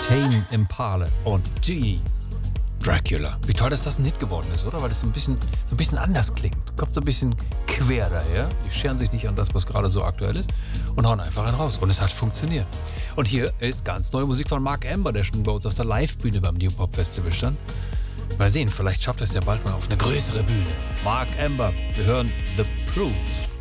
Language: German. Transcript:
Tame Impala und G. Dracula. Wie toll, dass das ein Hit geworden ist, oder? Weil das so ein bisschen anders klingt. Kommt so ein bisschen quer daher. Die scheren sich nicht an das, was gerade so aktuell ist und hauen einfach einen raus. Und es hat funktioniert. Und hier ist ganz neue Musik von Mark Amber, der schon bei uns auf der Live-Bühne beim New Pop Festival stand. Mal sehen, vielleicht schafft er es ja bald mal auf eine größere Bühne. Mark Amber, wir hören The Proof.